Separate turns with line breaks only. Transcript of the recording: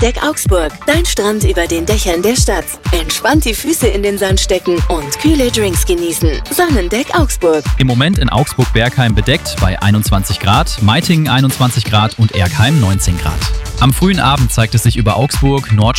Sonnendeck Augsburg. Dein Strand über den Dächern der Stadt. Entspannt die Füße in den Sand stecken und kühle Drinks genießen. Sonnendeck Augsburg.
Im Moment in Augsburg-Bergheim bedeckt bei 21 Grad, Meitingen 21 Grad und Erkheim 19 Grad. Am frühen Abend zeigt es sich über Augsburg,